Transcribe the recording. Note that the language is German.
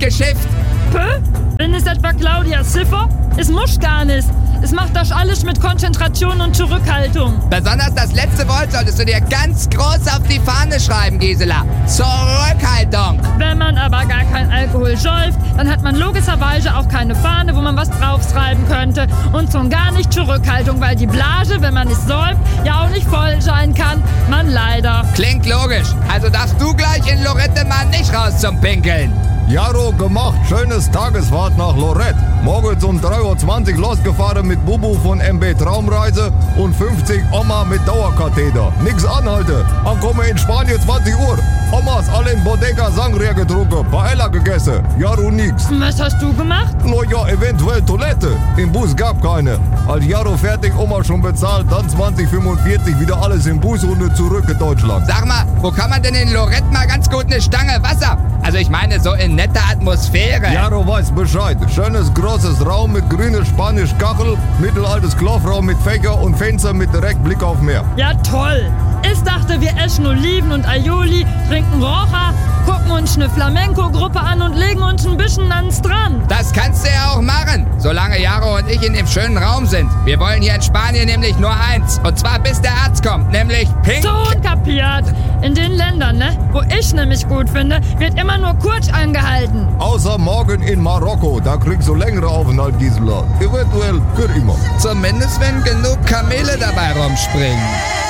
geschifft. Pö? Bin es etwa Claudia Schiffer? Es muss gar nicht. Es macht das alles mit Konzentration und Zurückhaltung. Besonders das letzte Wort solltest du dir ganz groß auf die Fahne schreiben, Gisela. Zurückhaltung. Wenn man aber gar kein Alkohol säuft, dann hat man logischerweise auch keine Fahne, wo man was draufschreiben könnte. Und schon gar nicht Zurückhaltung, weil die Blase, wenn man nicht säuft, ja auch nicht voll sein kann. Man leider. Klingt logisch. Also darfst du gleich in Lorette mal nicht raus zum Pinkeln. Jaro gemacht, schönes Tagesfahrt nach Lorette. Morgens um 3:20 Uhr losgefahren mit Bubu von MB Traumreise und 50 Oma mit Dauerkatheter. Nix anhalte, ankomme in Spanien 20 Uhr. Omas alle in Bodega Sangria getrunken, Paella gegessen. Jaro nix. Was hast du gemacht? Ja, eventuell Toilette. Im Bus gab keine. Als Jaro fertig, Oma schon bezahlt, dann 20:45 wieder alles im Bus und zurück in Deutschland. Sag mal, wo kann man denn in Lorette mal ganz gut eine Stange Wasser? Also ich meine so in netter Atmosphäre. Jaro weiß Bescheid. Schönes großes Raum mit grüner Spanisch Kachel, mittelaltes Klofraum mit Fächer und Fenster mit direkt Blick auf Meer. Ja, toll. Ich dachte, wir essen Oliven und Aioli, trinken Rocha, gucken uns eine Flamenco-Gruppe an und legen uns ein bisschen an den Strand. Das kannst du ja auch machen, solange Jaro und ich in dem schönen Raum sind. Wir wollen hier in Spanien nämlich nur eins. Und zwar bis der Arzt kommt, nämlich pink. So kapiert. In den Ländern, ne, wo ich nämlich gut finde, wird immer nur kurz angehalten. Außer morgen in Marokko, da kriegst du längere Aufenthalt, Gisela. Eventuell für immer. Zumindest wenn genug Kamele dabei rumspringen.